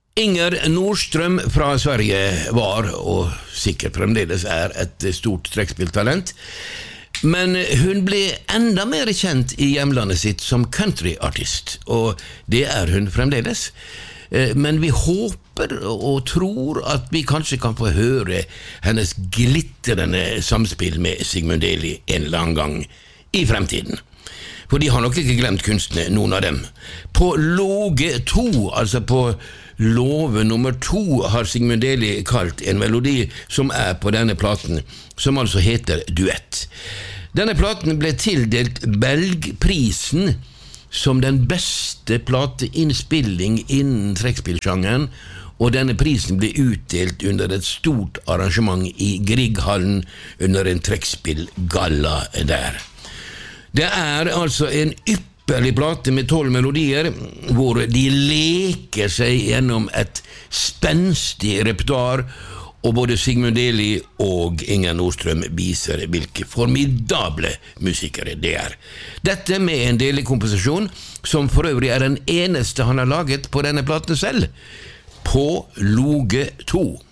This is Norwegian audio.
Inger Nordstrøm fra Sverige var, og sikkert fremdeles et stort trekkspilltalent, men hun ble enda mer kjent I hjemlandet sitt som countryartist, og det hun fremdeles. Men vi håper og tror at vi kanskje kan få høre hennes glittrende samspill med Sigmund Deli en eller annen gang I fremtiden. For de har nok ikke glemt kunstene, noen av dem. På Låge 2, altså på Låve nummer 2, har Sigmund Deli kalt en melodi som på denne platen, som altså heter Duett. Denne platen ble tildelt Belgprisen som den beste plateinnspilling innen trekkspillsjangeren, og denne prisen ble utdelt under et stort arrangement I Grieghallen under en trekkspillgalla der. Det altså en ypperlig plate med 12 melodier, hvor de leker seg gjennom et spenstig repertoar, og både Sigmund Deli og Inger Nordstrøm viser hvilke formidable musikere det Dette med en Deli-komposisjon, som for øvrig den eneste han har laget på denne platen selv, på Låge 2.